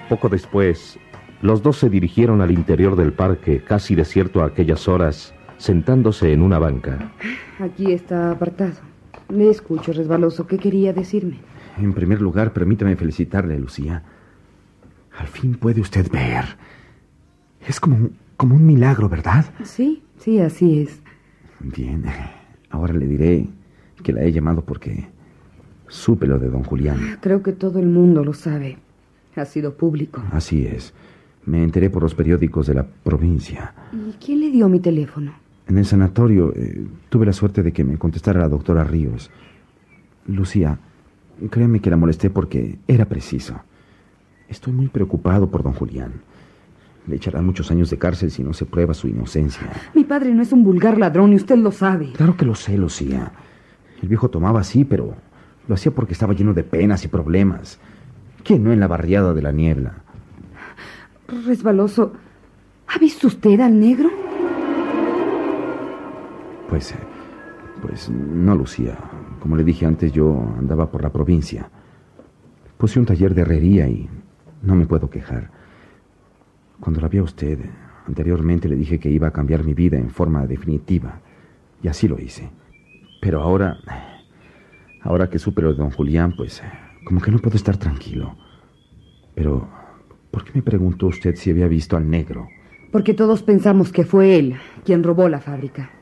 Poco después, los dos se dirigieron al interior del parque, casi desierto a aquellas horas, sentándose en una banca. Aquí está apartado. Le escucho, Resbaloso. ¿Qué quería decirme? En primer lugar, permítame felicitarle, Lucía. Al fin puede usted ver. Es como un milagro, ¿verdad? Sí, así es. Bien, ahora le diré que la he llamado porque supe lo de don Julián. Creo que todo el mundo lo sabe. Ha sido público. Así es. Me enteré por los periódicos de la provincia. ¿Y quién le dio mi teléfono? En el sanatorio tuve la suerte de que me contestara la doctora Ríos. Lucía, créeme que la molesté porque era preciso. Estoy muy preocupado por don Julián. Le echarán muchos años de cárcel si no se prueba su inocencia. Mi padre no es un vulgar ladrón y usted lo sabe. Claro que lo sé, Lucía. El viejo tomaba así, pero lo hacía porque estaba lleno de penas y problemas. ¿Quién no en la barriada de la Niebla? Resbaloso, ¿ha visto usted al negro? Pues no, Lucía. Como le dije antes, yo andaba por la provincia. Puse un taller de herrería y no me puedo quejar. Cuando la vi a usted, anteriormente le dije que iba a cambiar mi vida en forma definitiva. Y así lo hice. Pero ahora que supe lo de don Julián, pues como que no puedo estar tranquilo. Pero, ¿por qué me preguntó usted si había visto al negro? Porque todos pensamos que fue él quien robó la fábrica.